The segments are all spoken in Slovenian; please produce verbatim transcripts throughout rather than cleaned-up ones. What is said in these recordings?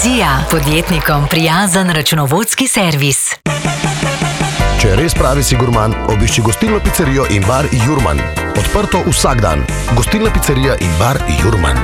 Vizija, podjetnikom prijazen računovodski servis. Če res pravi si gurman, obišči gostilno pizzerijo in bar Jurman. Odprto vsak dan. Gostilna pizzerija in bar Jurman.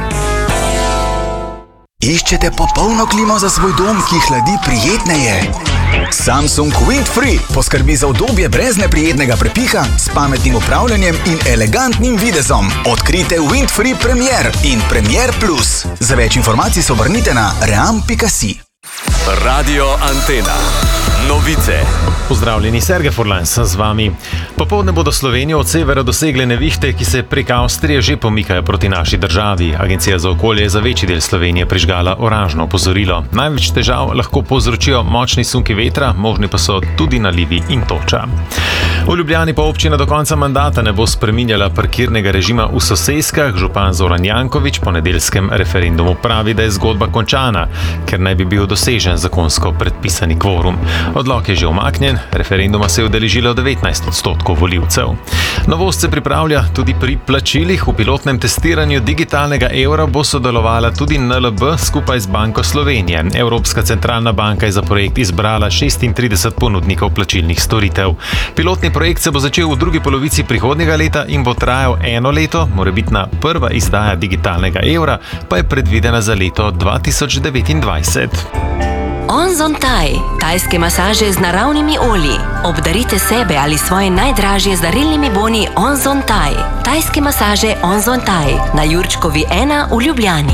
Iščete popolno klimo za svoj dom, ki hladi prijetneje? Samsung Windfree poskrbi za udobje brez neprijetnega prepiha, s pametnim upravljanjem in elegantnim videzom. Odkrite Windfree Premier in Premier Plus. Za več informacij se obrnite na ream pika si. Radio Antena. Novice. Pozdravljeni, Sergej Furlan sem z vami. Popoldne bodo Slovenijo od severa dosegle nevihte, ki se prek Avstrije že pomikajo proti naši državi. Agencija za okolje je za večji del Slovenije prižgala oranžno opozorilo. Največ težav lahko povzročijo močni sunki vetra, možni pa so tudi nalivi in toča. V Ljubljani pa občina do konca mandata ne bo spreminjala parkirnega režima v soseskah. Župan Zoran Janković po nedeljskem referendumu pravi, da je zgodba končana, ker naj bi bil dosežen zakonsko predpisani kvorum. Odlok je že umaknjen, referenduma se je udeležilo devetnajst odstotkov volivcev. Novost se pripravlja tudi pri plačilih. V pilotnem testiranju digitalnega evra bo sodelovala tudi N L B skupaj z Banko Slovenije. Evropska centralna banka je za projekt izbrala šestintrideset ponudnikov plačilnih storitev. Pilotni projekt se bo začel v drugi polovici prihodnjega leta in bo trajal eno leto. Morebitna prva izdaja digitalnega evra pa je predvidena za leto dva tisoč devetindvajset. Onzon Thai, tajske masaže z naravnimi olji. Obdarite sebe ali svoje najdražje z darilnimi boni Onzon Thai. Tajske masaže Onzon Thai na Jurčkovi ena v Ljubljani.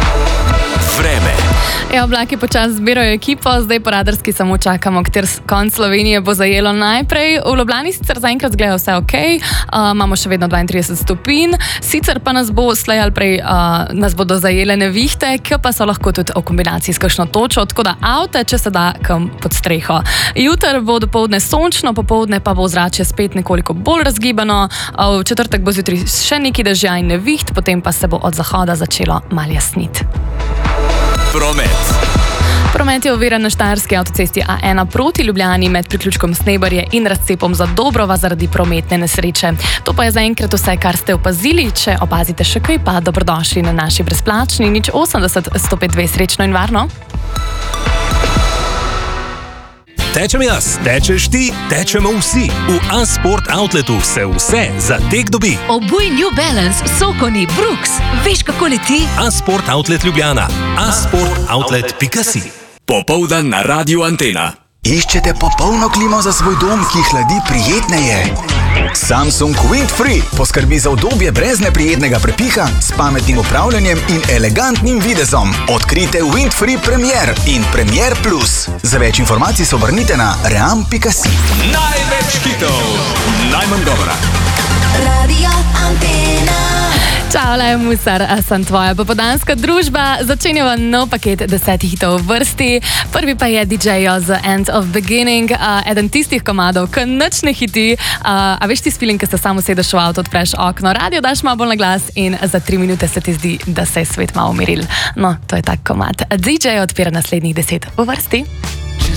Vreme. Ja, oblaki počas zbirajo ekipo, zdaj po radarski samo čakamo, kater konc Slovenije bo zajelo najprej. V Ljubljani sicer zaenkrat zgleda vse ok, uh, imamo še vedno dvaintrideset stopinj, sicer pa nas bo slej ali prej uh, nas bodo zajele nevihte, ki pa so lahko tudi v kombinaciji s kakšno točo, tako da avte, če se da, kam pod streho. Jutr bo dopoldne sončno, popoldne pa bo ozračje spet nekoliko bolj razgibano, uh, v četrtek bo zjutraj še nekaj dežja in neviht, potem pa se bo od zahoda začelo malo jasniti. Promet. Promet je oviran na Štajerski avtocesti A ena proti Ljubljani med priključkom Snebarje in razcepom Zadobrova zaradi prometne nesreče. To pa je zaenkrat vse, kar ste opazili. Če opazite še kaj, pa dobrodošli na naši brezplačni nič osemdeset sto pet dve. Srečno in varno. Tečem jaz, tečeš ti, tečemo vsi. V A-Sport Outletu se vse za tek dobi. Obuj New Balance, Sokoni, Brooks. Veš, kako leti? A-Sport Outlet Ljubljana. a sport outlet pika si. Popoldan na Radio Antena. Iščete popolno klimo za svoj dom, ki hladi prijetneje? Samsung Windfree poskrbi za udobje brez neprijetnega prepiha, s pametnim upravljanjem in elegantnim videzom. Odkrite Windfree Premier in Premier Plus. Za več informacij se obrnite na ream pika si. Največ hitov, najmanj govora. Radio Antena. Čau, Lej Musar, sem tvoja popoldanska družba. Začenjava nov paket desetih hitov v vrsti. Prvi pa je D J-jo The End of Beginning, uh, eden tistih komadov, ki nič ne hiti. Uh, a veš ti spilin, ki se samo sedeš v avto, odpreš okno, radio daš malo bolj na glas in za tri minute se ti zdi, da se je svet malo umiril. No, to je tak komad. D J odpira naslednjih deset v vrsti.